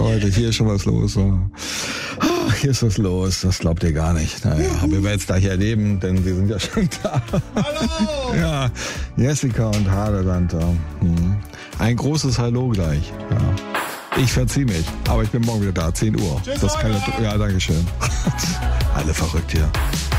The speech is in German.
Leute, hier ist schon was los. Hier ist was los, das glaubt ihr gar nicht. Naja, aber wir werden es gleich erleben, denn sie sind ja schon da. Hallo! Ja, Jessica und Hade sind da. Ein großes Hallo gleich. Ja. Ich verziehe mich, aber ich bin morgen wieder da, 10 Uhr. Tschüss, das kann Leute. ja, danke schön. Alle verrückt hier.